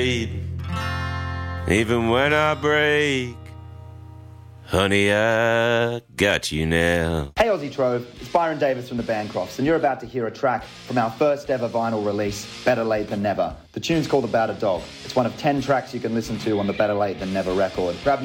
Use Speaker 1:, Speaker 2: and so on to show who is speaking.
Speaker 1: Even when I break, honey, I got you now.
Speaker 2: Hey Aussie Trove, it's Byron Davis from the Bancrofts, and you're about to hear a track from our first ever vinyl release, Better Late Than Never. The tune's called About a Dog. It's one of 10 tracks you can listen to on the Better Late Than Never record. Grab